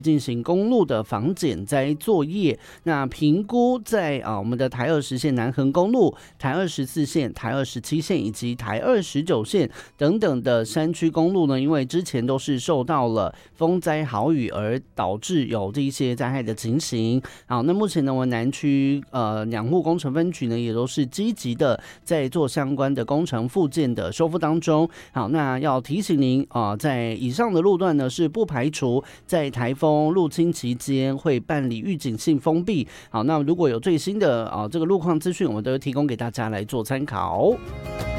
进行公路的防减灾作业，那评估在我们的台20线南横公路、台24线、台27线以及台29线等等的山区公路呢，因为之前都是受到了风灾豪雨而导致有这一些灾害的情形。好，那目前呢，我们南区两户工程分局呢，也都是积极的在做相关的工程复建的修复当中。好，那要提醒您在以上的路段呢，是不排除在台风入侵期间会办理预警性封闭。好，那如果有最新的这个路况资讯，我们都会提供给大家来做参考。